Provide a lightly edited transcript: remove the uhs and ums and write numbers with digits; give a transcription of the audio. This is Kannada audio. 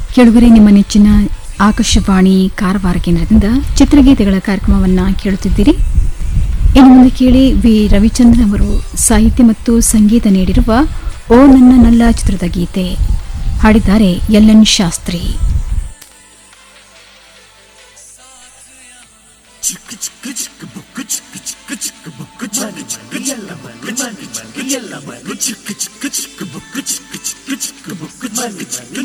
ಕೆಳಗರೆ ನಿಮ್ಮ ನೆಚ್ಚಿನ ಆಕಾಶವಾಣಿ ಕಾರವಾರ ಕೇಂದ್ರದಿಂದ ಚಿತ್ರಗೀತೆಗಳ ಕಾರ್ಯಕ್ರಮವನ್ನು ಕೇಳುತ್ತಿದ್ದೀರಿ. ಇನ್ನು ಮುಂದೆ ಕೇಳಿ ವಿ ರವಿಚಂದ್ರನ್ ಅವರು ಸಾಹಿತ್ಯ ಮತ್ತು ಸಂಗೀತ ನೀಡಿರುವ ಓ ನನ್ನ ನಲ್ಲ ಚಿತ್ರದ ಗೀತೆ. ಹಾಡಿದ್ದಾರೆ ಎಲ್.ಎನ್. ಶಾಸ್ತ್ರಿ. Money,